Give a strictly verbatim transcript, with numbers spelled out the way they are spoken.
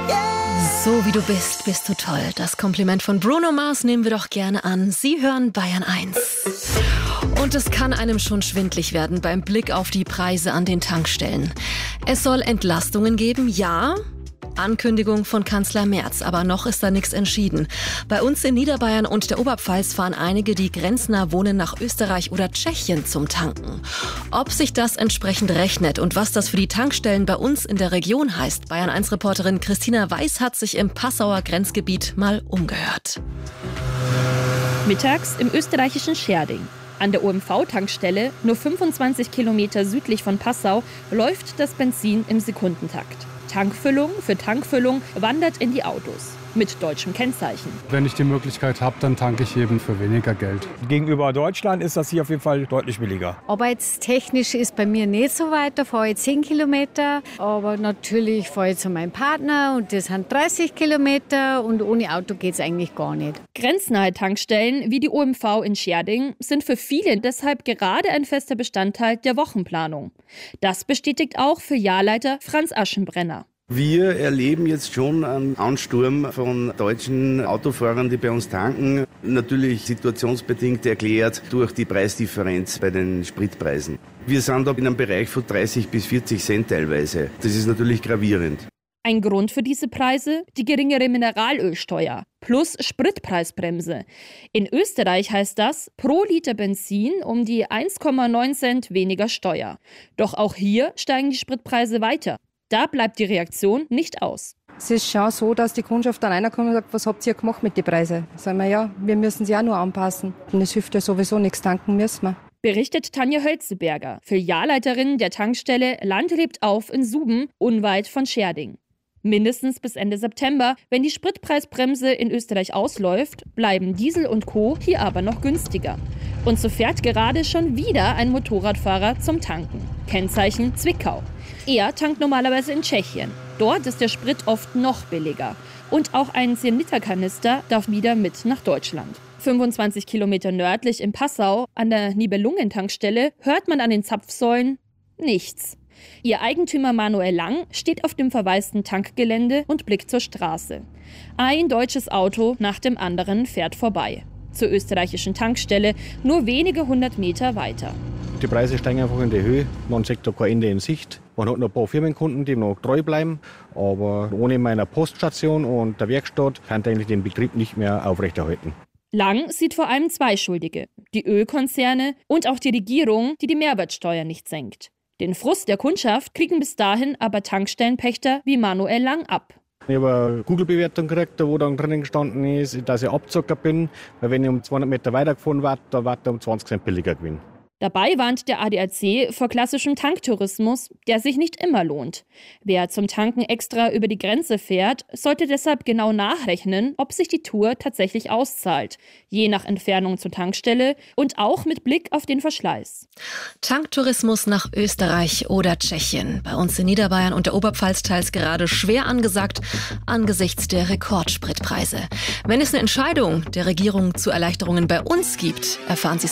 So wie du bist, bist du toll. Das Kompliment von Bruno Mars nehmen wir doch gerne an. Sie hören Bayern eins. Und es kann einem schon schwindlig werden beim Blick auf die Preise an den Tankstellen. Es soll Entlastungen geben, ja. Ankündigung von Kanzler Merz, aber noch ist da nichts entschieden. Bei uns in Niederbayern und der Oberpfalz fahren einige, die grenznah wohnen, nach Österreich oder Tschechien zum Tanken. Ob sich das entsprechend rechnet und was das für die Tankstellen bei uns in der Region heißt, Bayern eins Reporterin Christina Weiß hat sich im Passauer Grenzgebiet mal umgehört. Mittags im österreichischen Schärding. An der O M V-Tankstelle, nur fünfundzwanzig Kilometer südlich von Passau, läuft das Benzin im Sekundentakt. Tankfüllung für Tankfüllung wandert in die Autos. Mit deutschem Kennzeichen. Wenn ich die Möglichkeit habe, dann tanke ich eben für weniger Geld. Gegenüber Deutschland ist das hier auf jeden Fall deutlich billiger. Aber jetzt technisch ist bei mir nicht so weit, da fahre ich zehn Kilometer. Aber natürlich fahre ich zu meinem Partner und das sind dreißig Kilometer und ohne Auto geht es eigentlich gar nicht. Grenznahe Tankstellen wie die O M V in Schärding sind für viele deshalb gerade ein fester Bestandteil der Wochenplanung. Das bestätigt auch Filialleiter Franz Aschenbrenner. Wir erleben jetzt schon einen Ansturm von deutschen Autofahrern, die bei uns tanken. Natürlich situationsbedingt erklärt durch die Preisdifferenz bei den Spritpreisen. Wir sind da in einem Bereich von dreißig bis vierzig Cent teilweise. Das ist natürlich gravierend. Ein Grund für diese Preise? Die geringere Mineralölsteuer plus Spritpreisbremse. In Österreich heißt das pro Liter Benzin um die eins Komma neun Cent weniger Steuer. Doch auch hier steigen die Spritpreise weiter. Da bleibt die Reaktion nicht aus. Es ist schon so, dass die Kundschaft dann reinkommt und sagt, was habt ihr gemacht mit den Preisen? Sagen wir, ja, wir müssen sie auch nur anpassen. Und es hilft ja sowieso nichts, tanken müssen wir. Berichtet Tanja Hölzeberger, Filialleiterin der Tankstelle Land lebt auf in Suben, unweit von Schärding. Mindestens bis Ende September, wenn die Spritpreisbremse in Österreich ausläuft, bleiben Diesel und Co. hier aber noch günstiger. Und so fährt gerade schon wieder ein Motorradfahrer zum Tanken. Kennzeichen Zwickau. Er tankt normalerweise in Tschechien. Dort ist der Sprit oft noch billiger. Und auch ein zehn-Liter-Kanister darf wieder mit nach Deutschland. fünfundzwanzig Kilometer nördlich in Passau, an der Nibelungen-Tankstelle, hört man an den Zapfsäulen nichts. Ihr Eigentümer Manuel Lang steht auf dem verwaisten Tankgelände und blickt zur Straße. Ein deutsches Auto nach dem anderen fährt vorbei. Zur österreichischen Tankstelle nur wenige hundert Meter weiter. Die Preise steigen einfach in die Höhe. Man sieht da kein Ende in Sicht. Man hat noch ein paar Firmenkunden, die noch treu bleiben. Aber ohne meiner Poststation und der Werkstatt kann ich eigentlich den Betrieb nicht mehr aufrechterhalten. Lang sieht vor allem zwei Schuldige. Die Ölkonzerne und auch die Regierung, die die Mehrwertsteuer nicht senkt. Den Frust der Kundschaft kriegen bis dahin aber Tankstellenpächter wie Manuel Lang ab. Ich habe eine Google-Bewertung gekriegt, wo dann drinnen gestanden ist, dass ich Abzocker bin. Weil wenn ich um zweihundert Meter weitergefahren werde, dann werde ich um zwanzig Cent billiger gewinnen. Dabei warnt der A D A C vor klassischem Tanktourismus, der sich nicht immer lohnt. Wer zum Tanken extra über die Grenze fährt, sollte deshalb genau nachrechnen, ob sich die Tour tatsächlich auszahlt. Je nach Entfernung zur Tankstelle und auch mit Blick auf den Verschleiß. Tanktourismus nach Österreich oder Tschechien. Bei uns in Niederbayern und der Oberpfalz teils gerade schwer angesagt angesichts der Rekordspritpreise. Wenn es eine Entscheidung der Regierung zu Erleichterungen bei uns gibt, erfahren Sie